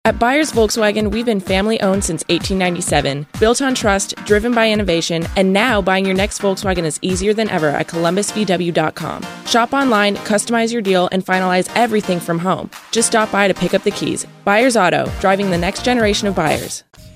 At Buyers Volkswagen, we've been family-owned since 1897, built on trust, driven by innovation, and now buying your next Volkswagen is easier than ever at columbusvw.com. Shop online, customize your deal, and finalize everything from home. Just stop by to pick up the keys. Buyers Auto, driving the next generation of buyers.